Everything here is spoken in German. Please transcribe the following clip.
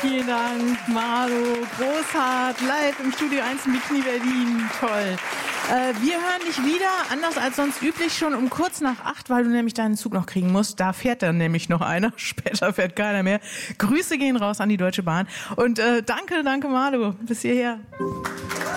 Vielen Dank, Marlo Großhardt, live im Studio 1 in Bikini Berlin. Toll. Wir hören dich wieder, anders als sonst üblich, schon um kurz nach 8, weil du nämlich deinen Zug noch kriegen musst. Da fährt dann nämlich noch einer, später fährt keiner mehr. Grüße gehen raus an die Deutsche Bahn und danke Marlo, bis hierher.